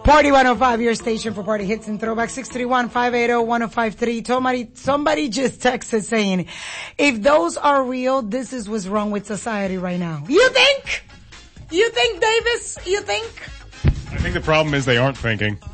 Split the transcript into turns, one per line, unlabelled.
Party 105, your station for party hits and throwback. 631-580-1053. Somebody just texted saying, if those are real, this is what's wrong with society right now. You think? You think, Davis? You think?
I think the problem is they aren't thinking.